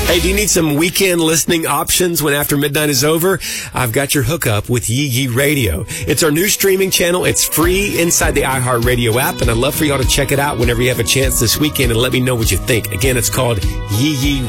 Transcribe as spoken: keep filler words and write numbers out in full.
Hey, do you need some weekend listening options when After Midnight is over? I've got your hookup with Yee Yee Radio. It's our new streaming channel. It's free inside the iHeartRadio app, and I'd love for y'all to check it out whenever you have a chance this weekend and let me know what you think. Again, it's called Yee Yee